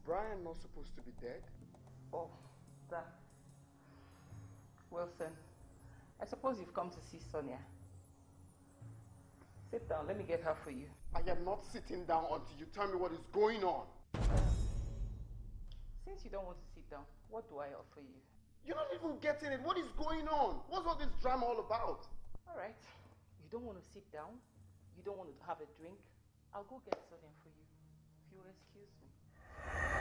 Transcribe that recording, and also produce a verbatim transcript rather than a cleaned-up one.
Brian not supposed to be dead? Oh, that. Wilson, I suppose you've come to see Sonia. Sit down, let me get her for you. I am not sitting down until you tell me what is going on. Since you don't want to sit down, what do I offer you? You're not even getting it. What is going on? What's all this drama all about? All right. You don't want to sit down? You don't want to have a drink? I'll go get Sonia for you. If you'll excuse me.